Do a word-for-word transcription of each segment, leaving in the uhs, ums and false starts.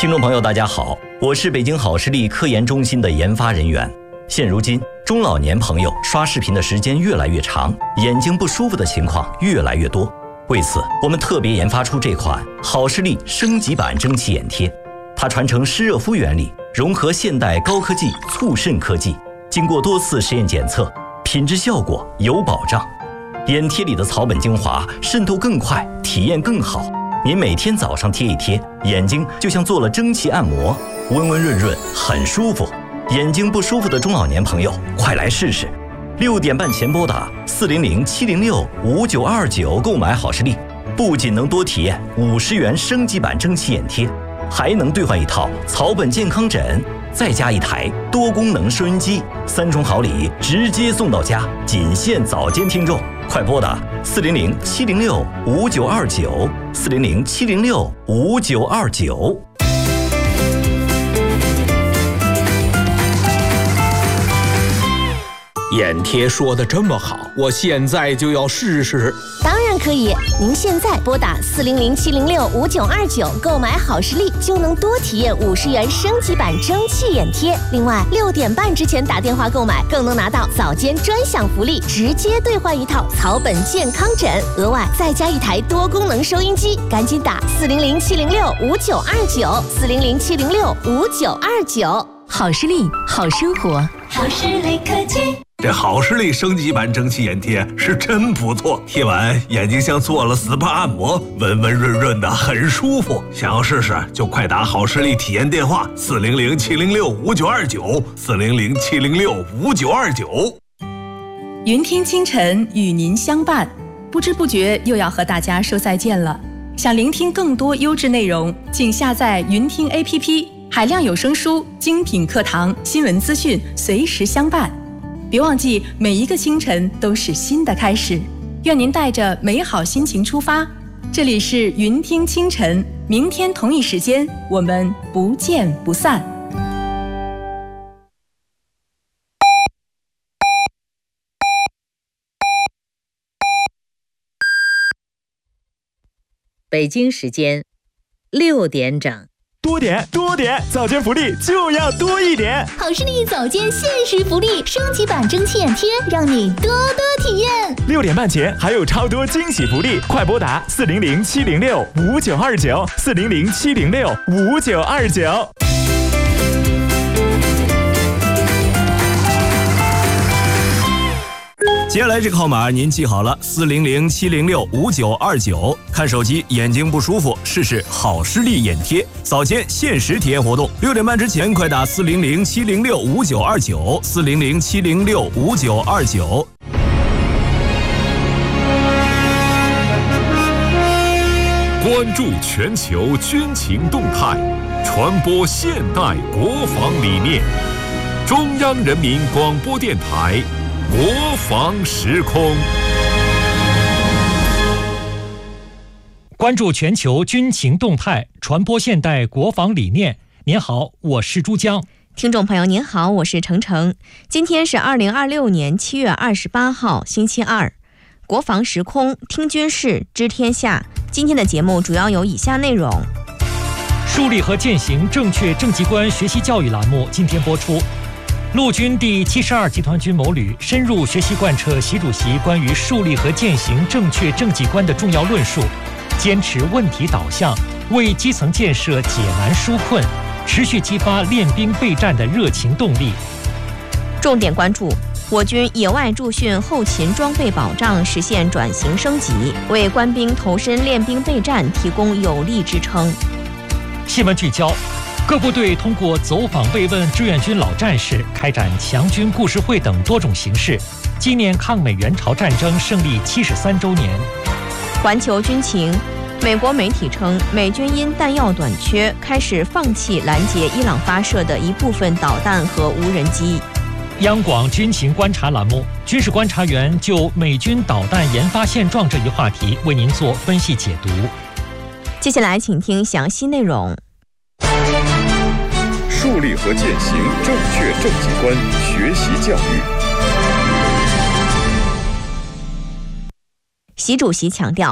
听众朋友大家好，我是北京好视力科研中心的研发人员。现如今中老年朋友刷视频的时间越来越长，眼睛不舒服的情况越来越多。为此我们特别研发出这款好视力升级版蒸汽眼贴，它传承湿热敷原理，融合现代高科技促渗科技，经过多次实验检测，品质效果有保障。眼贴里的草本精华渗透更快，体验更好。您每天早上贴一贴，眼睛就像做了蒸汽按摩，温温润润，很舒服。眼睛不舒服的中老年朋友，快来试试！六点半前拨打四零零七零六五九二九购买好视力，不仅能多体验五十元升级版蒸汽眼贴，还能兑换一套草本健康枕，再加一台多功能收音机，三重好礼直接送到家，仅限早间听众。快拨打四零零七零六五九二九，四零零七零六五九二九。 眼贴说的这么好，我现在就要试试。 当然可以，您现在拨打四零零七零六五九二九购买好视力，就能多体验五十元升级版蒸汽眼贴。另外，六点半之前打电话购买，更能拿到早间专享福利，直接兑换一套草本健康枕，额外再加一台多功能收音机。赶紧打四零零七零六五九二九，四零零七零六五九二九。 好视力，好生活， 好视力科技。 这好视力升级版蒸汽眼贴是真不错，贴完眼睛像做了 S P A 按摩，温温润润的，很舒服。想要试试就快打好视力体验电话四零零七零六五九二九，四零零七零六五九二九。 云听清晨与您相伴，不知不觉又要和大家说再见了。想聆听更多优质内容，请下载云听 A P P， 海量有声书、精品课堂、新闻资讯，随时相伴。别忘记，每一个清晨都是新的开始。愿您带着美好心情出发。这里是云听清晨，明天同一时间，我们不见不散。 北京时间六点整。 多点多点，早间福利就要多一点。 好视力早间限时福利，升级版蒸汽眼贴，让你多多体验。 六点半前还有超多惊喜福利，快拨打四零零七零六五九二九，四零零七零六五九二九。 接下来这个号码您记好了，四零零七零六五九二九。看手机眼睛不舒服，试试好视力眼贴，早间限时体验活动。六点半之前快打四零零七零六五九二九，四零零七零六五九二九。 关注全球军情动态，传播现代国防理念。中央人民广播电台。国防时空， 关注全球军情动态，传播现代国防理念。您好，我是珠江。 听众朋友您好，我是程程。今天是二零二六年七月二十八号，星期二。国防时空，听军事，知天下。今天的节目主要有以下内容： 树立和践行正确正极观学习教育栏目今天播出。陆军第七十二集团军某旅深入学习贯彻习主席关于树立和践行正确正极观的重要论述，坚持问题导向，为基层建设解难纾困，持续激发练兵备战的热情动力。 重点关注我军野外驻训后勤装备保障实现转型升级，为官兵投身练兵备战提供有力支撑。 新闻聚焦，各部队通过走访慰问志愿军老战士，开展强军故事会等多种形式，纪念抗美援朝战争胜利七十三周年。 环球军情，美国媒体称，美军因弹药短缺，开始放弃拦截伊朗发射的一部分导弹和无人机。 央广军情观察栏目，军事观察员就美军导弹研发现状这一话题为您做分析解读。 接下来请听详细内容。 树立和践行正确正极观学习教育。 习主席强调，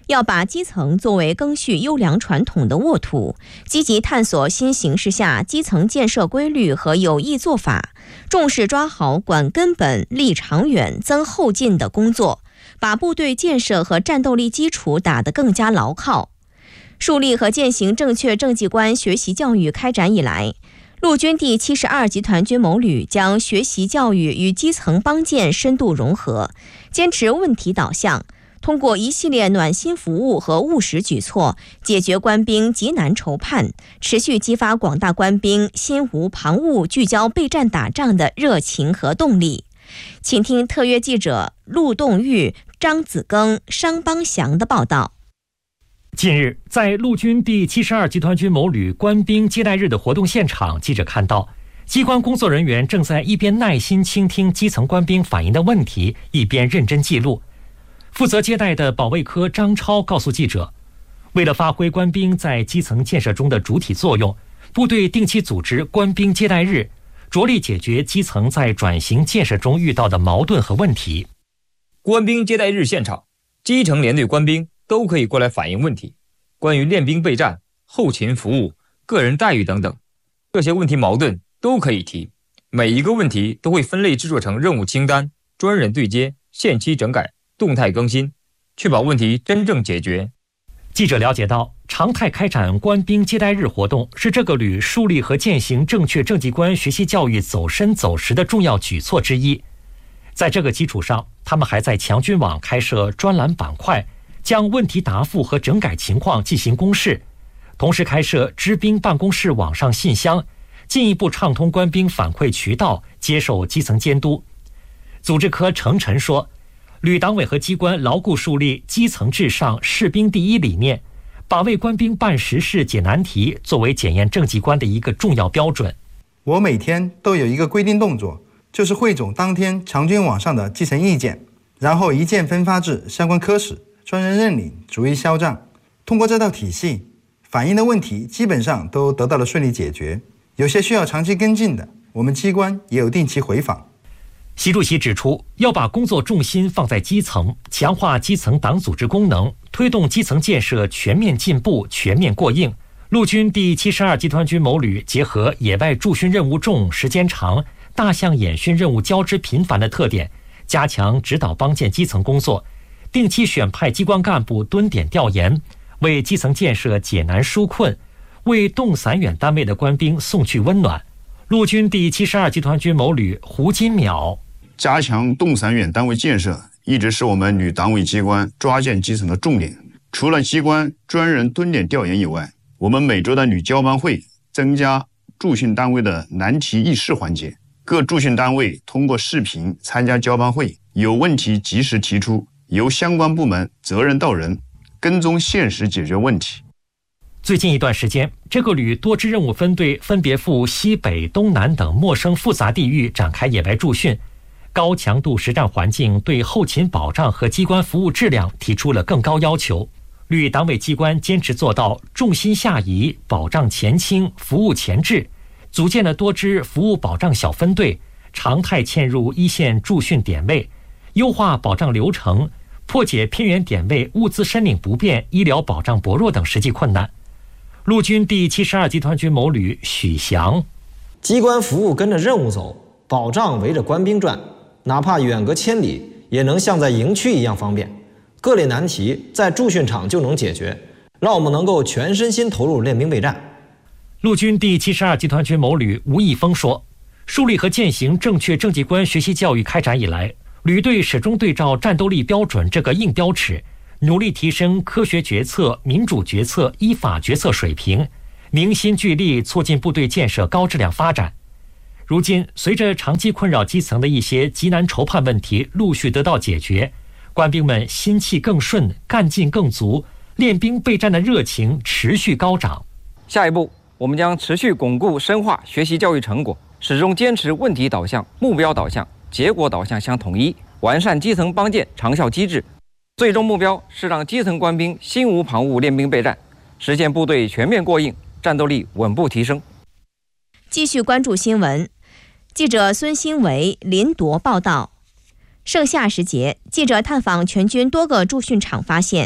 要把基层作为赓续优良传统的沃土，积极探索新形势下基层建设规律和有益做法，重视抓好管根本、立长远、增后劲的工作，把部队建设和战斗力基础打得更加牢靠。树立和践行正确政绩观学习教育开展以来，陆军第七十二集团军某旅将学习教育与基层帮建深度融合，坚持问题导向，通过一系列暖心服务和务实举措，解决官兵急难愁盼，持续激发广大官兵心无旁骛、聚焦备战打仗的热情和动力。请听特约记者陆栋玉、张子庚、商邦祥的报道。 近日，在陆军第七十二集团军某旅官兵接待日的活动现场，记者看到，机关工作人员正在一边耐心倾听基层官兵反映的问题，一边认真记录。负责接待的保卫科张超告诉记者，为了发挥官兵在基层建设中的主体作用，部队定期组织官兵接待日，着力解决基层在转型建设中遇到的矛盾和问题。 官兵接待日现场，基层连队官兵都可以过来反映问题，关于练兵备战、后勤服务、个人待遇等等，这些问题矛盾都可以提。每一个问题都会分类制作成任务清单，专人对接，限期整改，动态更新，确保问题真正解决。 记者了解到，常态开展官兵接待日活动是这个旅树立和践行正确政绩观学习教育走深走实的重要举措之一。在这个基础上，他们还在强军网开设专栏板块，将问题答复和整改情况进行公示，同时开设知兵办公室网上信箱，进一步畅通官兵反馈渠道，接受基层监督。组织科程晨说，旅党委和机关牢固树立基层至上、士兵第一理念，把为官兵办实事、解难题作为检验政绩观的一个重要标准。 我每天都有一个规定动作，就是汇总当天强军网上的基层意见，然后一键分发至相关科室，专人认领，逐一销账。通过这套体系，反映的问题基本上都得到了顺利解决，有些需要长期跟进的，我们机关也有定期回访。 习主席指出，要把工作重心放在基层，强化基层党组织功能，推动基层建设全面进步、全面过硬。陆军第七十二集团军某旅结合野外驻训任务重、时间长、大项演训任务交织频繁的特点，加强指导帮建基层工作，定期选派机关干部蹲点调研，为基层建设解难纾困，为动散远单位的官兵送去温暖。陆军第七十二集团军某旅胡金淼， 加强动散远单位建设一直是我们旅党委机关抓建基层的重点。除了机关专人蹲点调研以外，我们每周的旅交班会增加驻训单位的难题议事环节，各驻训单位通过视频参加交班会，有问题及时提出，由相关部门责任到人，跟踪现实解决问题。 最近一段时间，这个旅多支任务分队分别赴西北、东南等陌生复杂地域展开野外驻训，高强度实战环境对后勤保障和机关服务质量提出了更高要求。旅党委机关坚持做到重心下移、保障前倾、服务前置，组建了多支服务保障小分队，常态嵌入一线驻训点位，优化保障流程，破解偏远点位物资申领不便、医疗保障薄弱等实际困难。陆军第七十二集团军某旅许祥， 机关服务跟着任务走，保障围着官兵转，哪怕远隔千里，也能像在营区一样方便。各类难题在驻训场就能解决，让我们能够全身心投入练兵备战。 陆军第七十二集团军某旅吴义峰说，树立和践行正确政绩观学习教育开展以来，旅队始终对照战斗力标准这个硬标尺，努力提升科学决策、民主决策、依法决策水平，凝心聚力促进部队建设高质量发展。如今，随着长期困扰基层的一些急难愁盼问题陆续得到解决，官兵们心气更顺，干劲更足，练兵备战的热情持续高涨。 下一步，我们将持续巩固深化学习教育成果，始终坚持问题导向、目标导向、结果导向相统一，完善基层帮建长效机制。最终目标是让基层官兵心无旁骛练兵备战，实现部队全面过硬，战斗力稳步提升。 继续关注新闻，记者孙新维、林铎报道。盛夏时节，记者探访全军多个驻训场发现，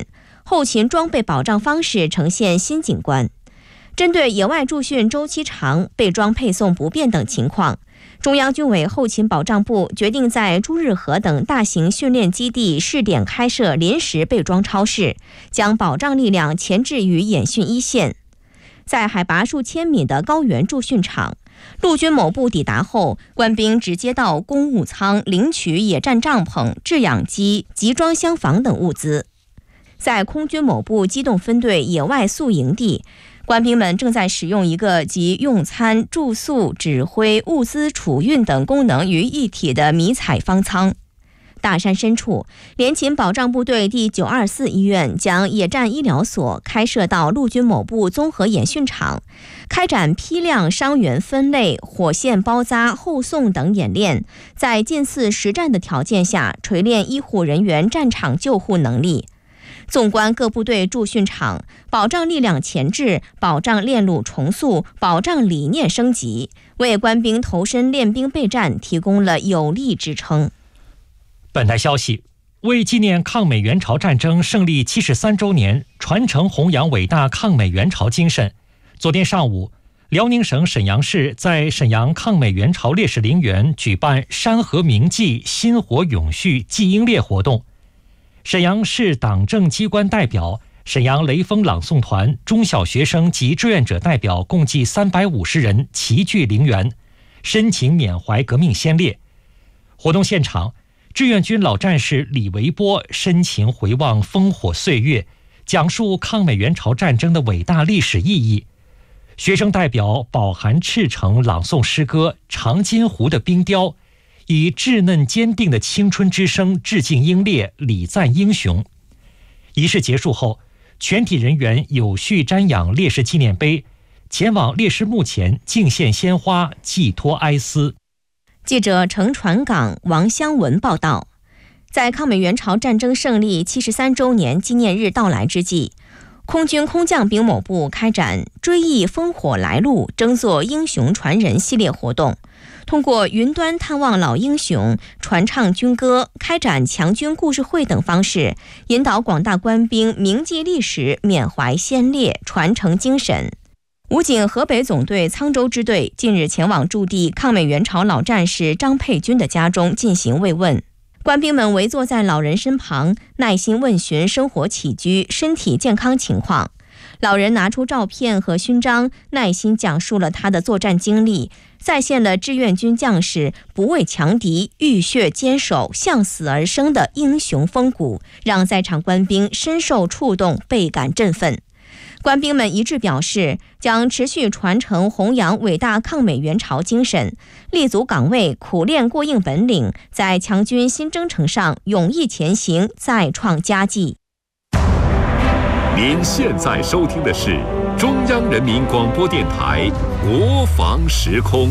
后勤装备保障方式呈现新景观。针对野外驻训周期长、备装配送不便等情况，中央军委后勤保障部决定在朱日和等大型训练基地试点开设临时备装超市，将保障力量前置于演训一线。在海拔数千米的高原驻训场，陆军某部抵达后，官兵直接到公务舱领取野战帐篷、制氧机、集装箱房等物资。在空军某部机动分队野外宿营地，官兵们正在使用一个集用餐、住宿、指挥、物资储运等功能于一体的迷彩方舱。大山深处，联勤保障部队第九二四医院将野战医疗所开设到陆军某部综合演训场，开展批量伤员分类、火线包扎、后送等演练，在近似实战的条件下锤炼医护人员战场救护能力。纵观各部队驻训场，保障力量前置，保障链路重塑，保障理念升级，为官兵投身练兵备战提供了有力支撑。 本台消息，为纪念抗美援朝战争胜利七十三周年，传承弘扬伟大抗美援朝精神，昨天上午，辽宁省沈阳市在沈阳抗美援朝烈士陵园举办山河铭记薪火永续祭英烈活动。沈阳市党政机关代表、沈阳雷锋朗诵团、中小学生及志愿者代表共计三百五十人齐聚陵园，深情缅怀革命先烈。活动现场，志愿军老战士李维波深情回望烽火岁月，讲述抗美援朝战争的伟大历史意义。学生代表饱含赤诚朗诵诗歌《长津湖的冰雕》，以稚嫩坚定的青春之声致敬英烈，礼赞英雄。仪式结束后，全体人员有序瞻仰烈士纪念碑，前往烈士墓前敬献鲜花，寄托哀思。 记者程传岗、王香文报道，在抗美援朝战争胜利七十三周年纪念日到来之际，空军空降兵某部开展追忆烽火来路、争做英雄传人系列活动，通过云端探望老英雄、传唱军歌、开展强军故事会等方式，引导广大官兵铭记历史、缅怀先烈、传承精神。武警河北总队沧州支队近日前往驻地抗美援朝老战士张佩军的家中进行慰问，官兵们围坐在老人身旁，耐心问询生活起居、身体健康情况。老人拿出照片和勋章，耐心讲述了他的作战经历，再现了志愿军将士不畏强敌、浴血坚守、向死而生的英雄风骨，让在场官兵深受触动，倍感振奋。官兵们一致表示，将持续传承弘扬伟大抗美援朝精神，立足岗位，苦练过硬本领，在强军新征程上勇毅前行，再创佳绩。 您现在收听的是中央人民广播电台国防时空。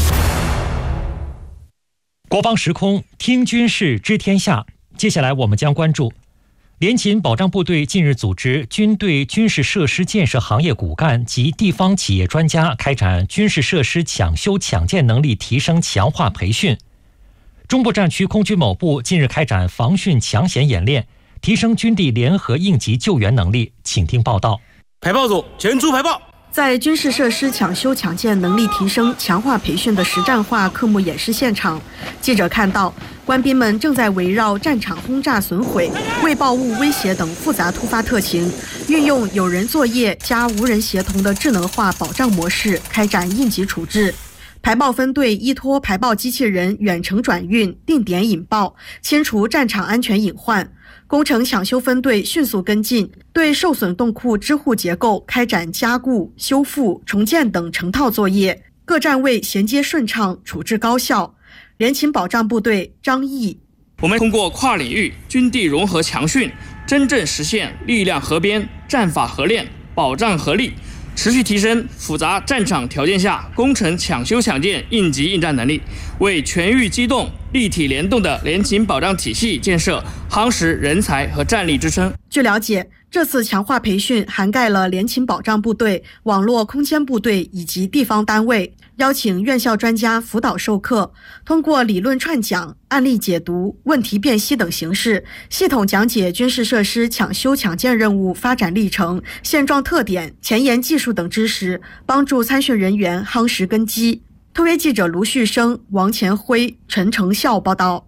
国防时空，听军事知天下。接下来我们将关注联勤保障部队近日组织军队军事设施建设行业骨干及地方企业专家开展军事设施抢修抢建能力提升强化培训。中部战区空军某部近日开展防汛抢险演练，提升军地联合应急救援能力。请听报道。 排炮组前出排炮。 在军事设施抢修抢建能力提升强化培训的实战化科目演示现场，记者看到官兵们正在围绕战场轰炸损毁、未爆物威胁等复杂突发特情，运用有人作业加无人协同的智能化保障模式开展应急处置。排爆分队依托排爆机器人远程转运、定点引爆，清除战场安全隐患。工程抢修分队迅速跟进，对受损洞库支护结构开展加固、修复、重建等成套作业，各站位衔接顺畅，处置高效。联勤保障部队张毅： 我们通过跨领域军地融合强训，真正实现力量合编、战法合练、保障合力，持续提升复杂战场条件下工程抢修抢建应急应战能力，为全域机动、立体联动的联勤保障体系建设夯实人才和战力支撑。 据了解， 这次强化培训涵盖了联勤保障部队、网络空间部队以及地方单位，邀请院校专家辅导授课，通过理论串讲、案例解读、问题辨析等形式，系统讲解军事设施抢修抢建任务发展历程、现状特点、前沿技术等知识，帮助参训人员夯实根基。特约记者卢旭生、王前辉、陈成孝报道。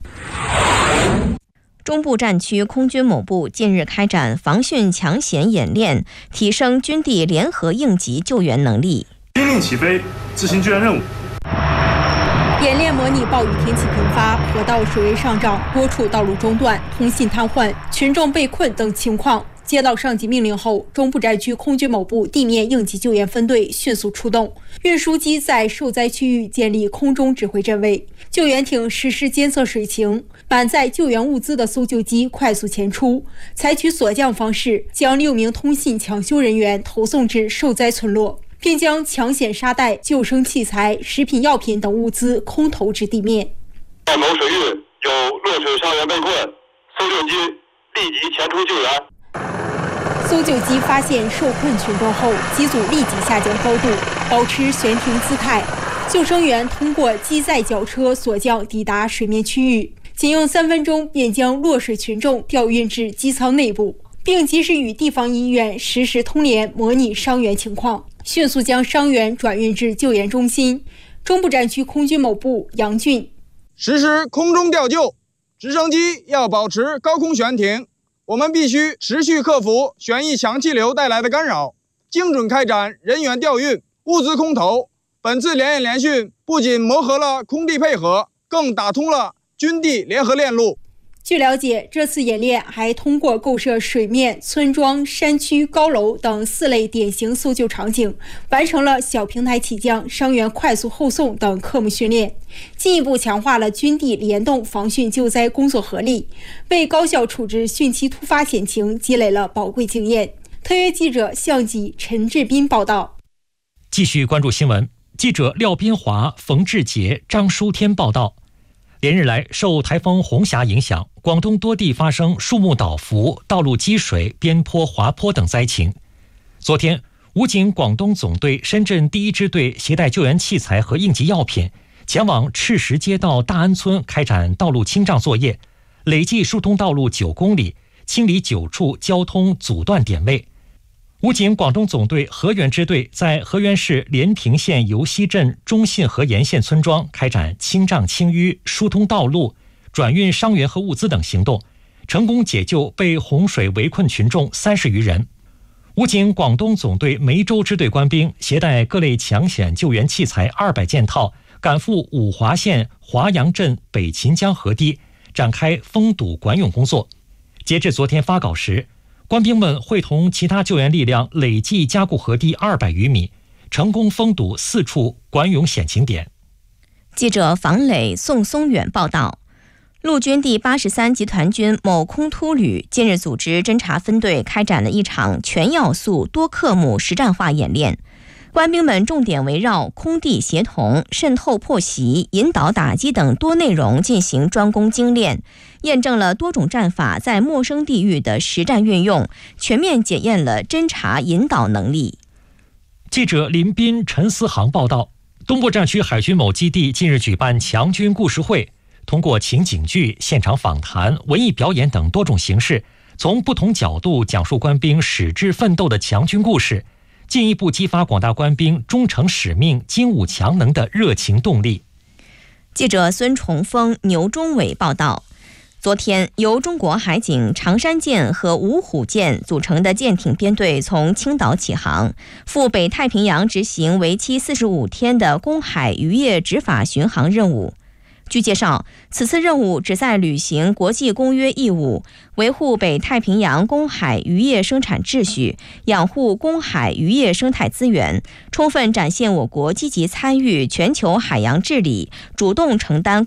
中部战区空军某部近日开展防汛抢险演练，提升军地联合应急救援能力。 兵令起飞，执行救援任务。 演练模拟暴雨天气频发、河道水位上涨、多处道路中断、通信瘫痪、群众被困等情况。接到上级命令后，中部战区空军某部地面应急救援分队迅速出动，运输机在受灾区域建立空中指挥阵位，救援艇实施监测水情，满载救援物资的搜救机快速前出，采取锁降方式将六名通信抢修人员投送至受灾村落，并将抢险沙袋、救生器材、食品药品等物资空投至地面。 在某水域有落水伤员被困，搜救机立即前出救援。 搜救机发现受困群众后，机组立即下降高度，保持悬停姿态。救生员通过机载绞车锁降抵达水面区域，仅用三分钟便将落水群众调运至机舱内部，并及时与地方医院实时通联，模拟伤员情况，迅速将伤员转运至救援中心。中部战区空军某部杨俊： 实施空中吊救，直升机要保持高空悬停。我们必须持续克服旋翼强气流带来的干扰，精准开展人员调运、物资空投。本次联演联训不仅磨合了空地配合，更打通了军地联合链路。 据了解，这次演练还通过构设水面、村庄、山区、高楼等四类典型搜救场景，完成了小平台起降、伤员快速后送等科目训练，进一步强化了军地联动防汛救灾工作合力，为高效处置汛期突发险情积累了宝贵经验。特约记者向吉、陈志斌报道。 继续关注新闻，记者廖斌华、冯志杰、张书天报道。连日来，受台风红霞影响，广东多地发生树木倒伏、道路积水、边坡滑坡等灾情。昨天，武警广东总队深圳第一支队携带救援器材和应急药品，前往赤石街道大安村开展道路清障作业，累计疏通道路九公里，清理九处交通阻断点位。武警广东总队河源支队在河源市连平县油溪镇中信河沿线村庄开展清障清淤、疏通道路、转运伤员和物资等行动，成功解救被洪水围困群众三十余人。武警广东总队梅州支队官兵携带各类抢险救援器材二百件套，赶赴五华县华阳镇北秦江河堤，展开封堵管涌工作。截至昨天发稿时，官兵们会同其他救援力量累计加固河堤二百余米，成功封堵四处管涌险情点。 记者房磊、宋松远报道。陆军第八十三集团军某空突旅近日组织侦察分队开展了一场全要素多科目实战化演练，官兵们重点围绕空地协同、渗透破袭、引导打击等多内容进行专攻精练，验证了多种战法在陌生地域的实战运用，全面检验了侦察引导能力。 记者林斌、陈思航报道。东部战区海军某基地近日举办强军故事会，通过情景剧、现场访谈、文艺表演等多种形式，从不同角度讲述官兵矢志奋斗的强军故事，进一步激发广大官兵忠诚使命、精武强能的热情动力。 记者孙崇峰、牛忠伟报道。昨天，由中国海警长山舰和五虎舰组成的舰艇编队从青岛起航，赴北太平洋执行为期四十五天的公海渔业执法巡航任务。据介绍，此次任务旨在履行国际公约义务，维护北太平洋公海渔业生产秩序，养护公海渔业生态资源，充分展现我国积极参与全球海洋治理、主动承担